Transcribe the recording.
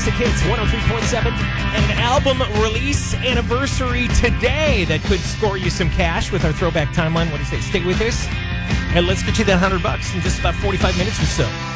Classic Hits 103.7, and an album release anniversary today that could score you some cash with our throwback timeline. What do you say? Stay with us, and let's get you that $100 in just about 45 minutes or so.